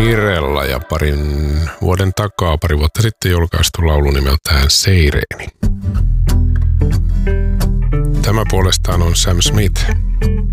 Mirella ja pari vuotta sitten julkaistu laulu nimeltään Seireeni. Tämä puolestaan on Sam Smith.